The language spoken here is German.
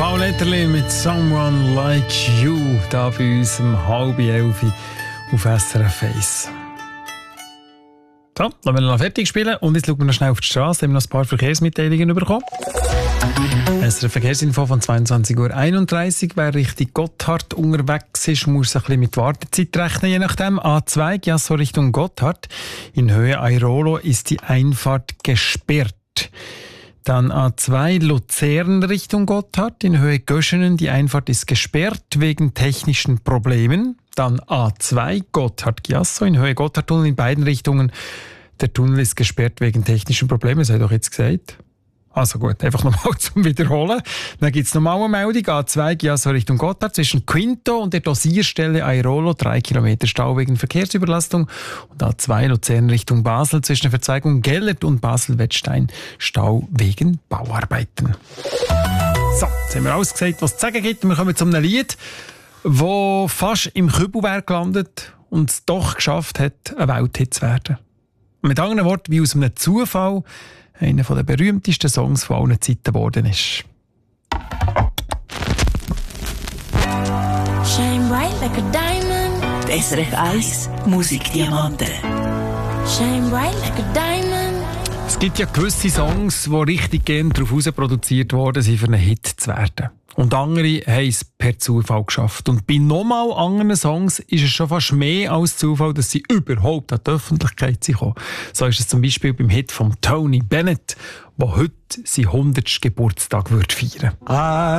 Paul Etterli mit «Someone Like You» da bei uns um 10:30 auf SRF 1. So, dann wollen wir noch fertig spielen und jetzt schauen wir noch schnell auf die Straße. Wir haben noch ein paar Verkehrsmitteilungen bekommen. SRF Verkehrsinfo von 22:31 Uhr. Wer Richtung Gotthard unterwegs ist, muss ein bisschen mit Wartezeit rechnen, je nachdem. A2, ja, so Richtung Gotthard. In Höhe Airolo ist die Einfahrt gesperrt. Dann A2 Luzern Richtung Gotthard, in Höhe Göschenen. Die Einfahrt ist gesperrt wegen technischen Problemen. Dann A2 Gotthard-Giasso, in Höhe Gotthardtunnel in beiden Richtungen. Der Tunnel ist gesperrt wegen technischen Problemen, das habe ich doch jetzt gesagt. Also gut, einfach nochmal zum Wiederholen. Dann gibt es nochmal eine Meldung. A2 Giasso Richtung Gotthard zwischen Quinto und der Dosierstelle Airolo. 3 Kilometer Stau wegen Verkehrsüberlastung. Und A2 Luzern Richtung Basel zwischen der Verzweigung Gellert und Basel-Wettstein. Stau wegen Bauarbeiten. So, jetzt haben wir alles gesagt, was es zu sagen gibt. Wir kommen zu einem Lied, das fast im Kübelberg gelandet und es doch geschafft hat, ein Welthit zu werden. Mit anderen Worten, wie aus einem Zufall einer der berühmtesten Songs von allen Zeiten geworden ist. Shine bright like a diamond. Die SRF 1 Musikdiamanten. Shine bright like a diamond. Es gibt ja gewisse Songs, die richtig gern darauf heraus produziert worden sind, für einen Hit zu werden. Und andere haben es per Zufall geschafft. Und bei nochmal anderen Songs ist es schon fast mehr als Zufall, dass sie überhaupt an die Öffentlichkeit kommen. So ist es zum Beispiel beim Hit von Tony Bennett, der heute seinen 100. Geburtstag feiern würde.